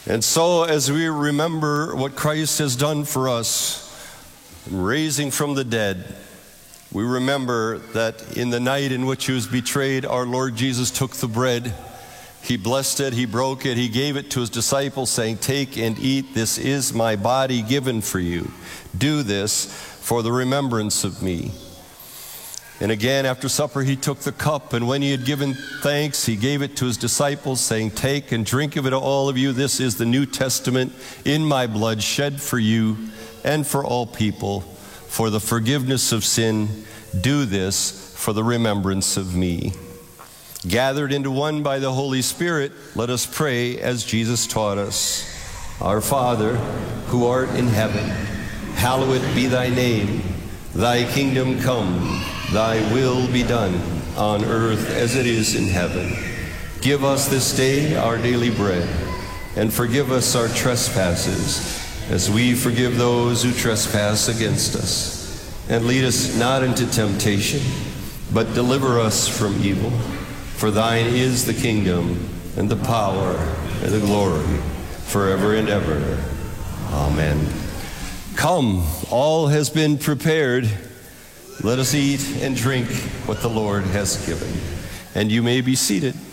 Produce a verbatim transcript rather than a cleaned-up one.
And so as we remember what Christ has done for us, raising from the dead, we remember that in the night in which he was betrayed, our Lord Jesus took the bread. He blessed it, he broke it, he gave it to his disciples, saying, "Take and eat, this is my body given for you. Do this for the remembrance of me." And again, after supper, he took the cup, and when he had given thanks, he gave it to his disciples, saying, "Take and drink of it, all of you. This is the New Testament in my blood, shed for you and for all people, for the forgiveness of sin. Do this for the remembrance of me." Gathered into one by the Holy Spirit, let us pray as Jesus taught us. Our Father, who art in heaven, hallowed be thy name. Thy kingdom come, thy will be done, on earth as it is in heaven. Give us this day our daily bread, and forgive us our trespasses, as we forgive those who trespass against us. And lead us not into temptation, but deliver us from evil. For thine is the kingdom, and the power, and the glory, forever and ever. Amen. Come, all has been prepared. Let us eat and drink what the Lord has given. And you may be seated.